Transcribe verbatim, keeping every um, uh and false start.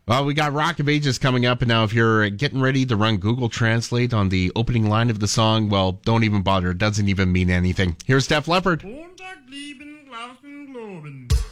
Well, we got Rock of Ages coming up, and now if you're getting ready to run Google Translate on the opening line of the song, well, don't even bother. It doesn't even mean anything. Here's Def Leppard. Montag, lieben, Glauben, Globen.